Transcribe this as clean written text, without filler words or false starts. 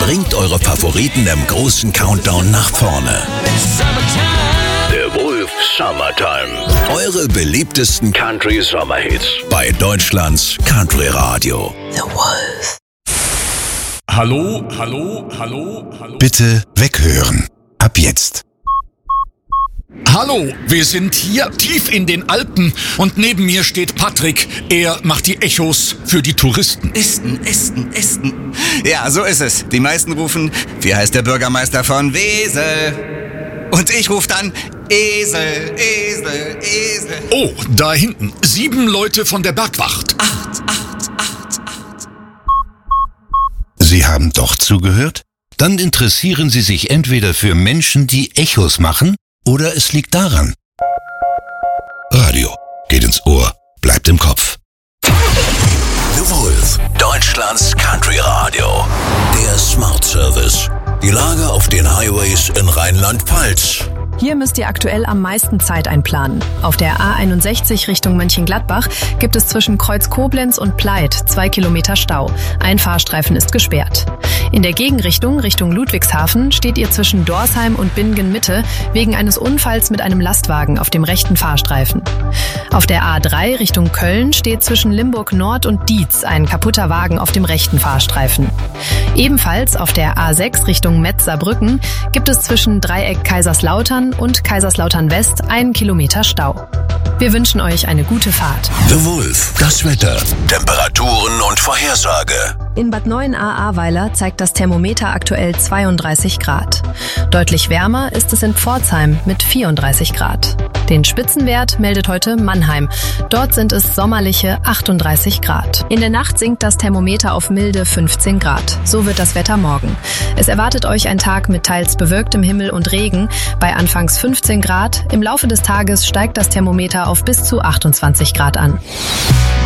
bringt eure Favoriten im großen Countdown nach vorne. Der Wolf Summertime. Eure beliebtesten Country-Sommerhits bei Deutschlands Country Radio. The Wolf. Hallo. Bitte weghören. Ab jetzt. Hallo, wir sind hier tief in den Alpen und neben mir steht Patrick. Er macht die Echos für die Touristen. Ästen. Ja, so ist es. Die meisten rufen, wie heißt der Bürgermeister von Wesel? Und ich rufe dann, Esel. Oh, da hinten, 7 Leute von der Bergwacht. 8. Sie haben doch zugehört? Dann interessieren Sie sich entweder für Menschen, die Echos machen, oder es liegt daran. Radio geht ins Ohr, bleibt im Kopf. The Wolf, Deutschlands Country Radio. Der Smart Service. Die Lage auf den Highways in Rheinland-Pfalz. Hier müsst ihr aktuell am meisten Zeit einplanen. Auf der A61 Richtung Mönchengladbach gibt es zwischen Kreuz Koblenz und Pleit 2 Kilometer Stau. Ein Fahrstreifen ist gesperrt. In der Gegenrichtung, Richtung Ludwigshafen, steht ihr zwischen Dorsheim und Bingen-Mitte wegen eines Unfalls mit einem Lastwagen auf dem rechten Fahrstreifen. Auf der A3 Richtung Köln steht zwischen Limburg Nord und Dietz ein kaputter Wagen auf dem rechten Fahrstreifen. Ebenfalls auf der A6 Richtung Metz-Saarbrücken gibt es zwischen Dreieck Kaiserslautern und Kaiserslautern West 1 Kilometer Stau. Wir wünschen euch eine gute Fahrt. The Wolf, das Wetter, Temperaturen und Vorhersage. In Bad Neuenahr-Ahrweiler zeigt das Thermometer aktuell 32 Grad. Deutlich wärmer ist es in Pforzheim mit 34 Grad. Den Spitzenwert meldet heute Mannheim. Dort sind es sommerliche 38 Grad. In der Nacht sinkt das Thermometer auf milde 15 Grad. So wird das Wetter morgen. Es erwartet euch ein Tag mit teils bewölktem Himmel und Regen bei anfangs 15 Grad. Im Laufe des Tages steigt das Thermometer auf bis zu 28 Grad an.